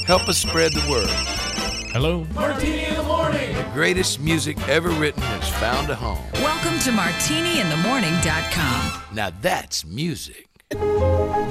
Help us spread the word. Hello? Martini in the Morning. The greatest music ever written has found a home. Welcome to MartiniInTheMorning.com. Now that's music.